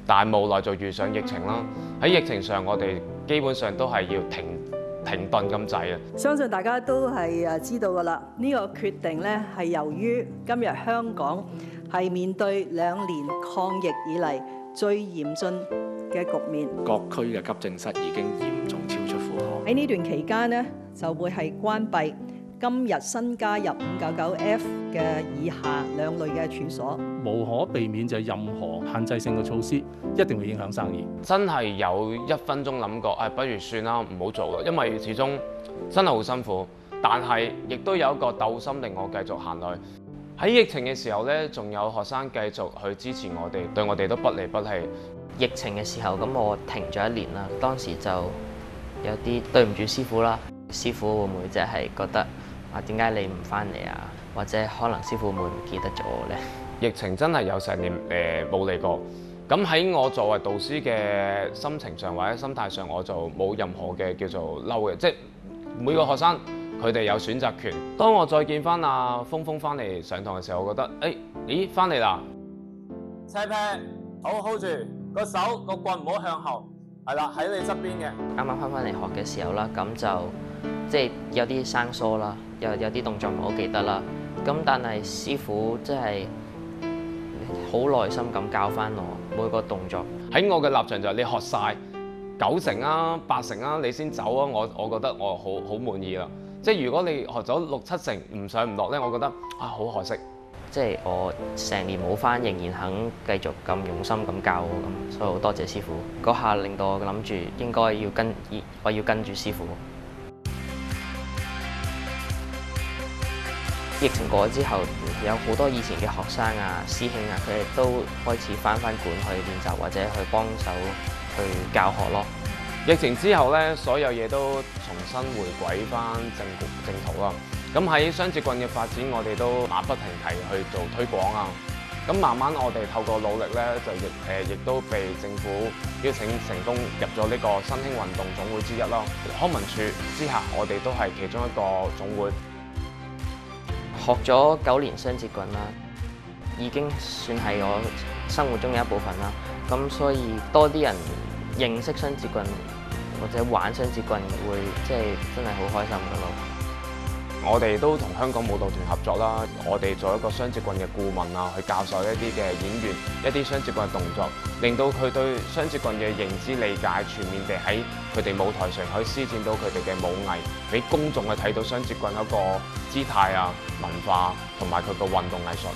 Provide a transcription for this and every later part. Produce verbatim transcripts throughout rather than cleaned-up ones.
但係無奈就遇上疫情啦。喺疫情上，我哋基本上都係要停停頓咁滯啊！ 相信大家都係誒知道㗎啦，呢個決定咧係由於今日香港係面對兩年抗疫以嚟最嚴峻嘅局面， 各區嘅急症室已經嚴重超出負荷。 喺呢段期間呢，就會係關閉今日新加入五九九 F 嘅以下兩類嘅處所， 無可避免就係任何限制性嘅措施一定會影響生意。 真係有一分鐘諗過，誒、哎，不如算啦，唔好做啦，因為始終真係好辛苦。但係亦都有一個鬥心令我繼續行落去。喺疫情嘅時候呢，仲有學生繼續去支持我哋，對我哋都不離不棄。 疫情嘅時候，咁我停咗一年啦，當時就有啲對唔住師傅啦。師傅會唔會即係覺得啊，點解你唔返嚟啊？或者可能師傅會唔記得咗我呢？ 疫情真係有成年誒冇嚟過，咁喺我作為導師嘅心情上或者心態上，我就冇任何嘅叫做嬲嘅，即係每個學生佢哋有選擇權。當我再見翻阿峰峰翻嚟上堂嘅時候，我覺得誒、欸，咦翻嚟啦， 斜劈好 hold 住個手個棍唔好向後，係啦喺你側邊嘅。 啱啱翻返嚟學嘅時候啦，咁就即係有啲生疏啦，有有啲動作唔好記得啦。咁但係師傅真係好耐心咁教翻我每個動作。 喺我嘅立場就係你學晒九成啊八成啊，你先走啊！我我覺得我好好滿意啦。即係如果你學咗六七成唔上唔落咧，我覺得啊好可惜。 即係我成年冇翻，仍然肯繼續咁用心咁教我咁，所以好多謝師傅。嗰下令到我諗住應該要跟，我要跟住師傅。疫情過咗之後，有好多以前嘅學生啊、師兄啊，佢哋都開始返返館去練習，或者去幫手去教學咯。 疫情之後咧，所有嘢都重新回歸翻正正途啦。咁喺雙節棍嘅發展，我哋都馬不停蹄去做推廣啊。咁慢慢我哋透過努力咧，就亦誒亦都被政府邀請成功入咗呢個新興運動總會之一啦。康文署之下，我哋都係其中一個總會。 學咗九年雙節棍啦，已經算係我生活中嘅一部分啦。咁所以多啲人認識雙節棍或者玩雙節棍，會即係真係好開心噶咯。 我哋都同香港舞蹈團合作啦，我哋做一個雙節棍嘅顧問啊，去教授一啲嘅演員一啲雙節棍嘅動作，令到佢對雙節棍嘅認知理解全面地喺佢哋舞台上可以施展到佢哋嘅舞藝，俾公眾去睇到雙節棍一個姿態啊、文化同埋佢個運動藝術。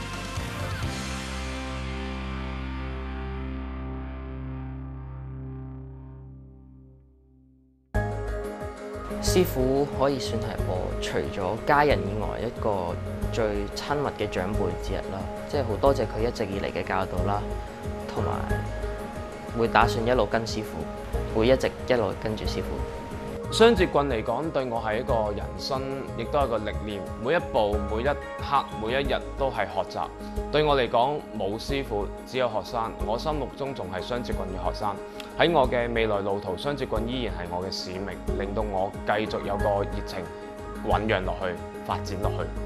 師傅可以算係我除咗家人以外一個最親密嘅長輩之一啦，即係好多謝佢一直以嚟嘅教導啦，同埋會打算一路跟師傅，會一直一路跟住師傅。 雙節棍嚟講，對我係一個人生，亦都係一個歷練。每一步、每一刻、每一日都係學習。對我嚟講，冇師傅，只有學生。我心目中仲係雙節棍嘅學生。喺我嘅未來路途，雙節棍依然係我嘅使命，令到我繼續有個熱情醖釀落去，發展落去。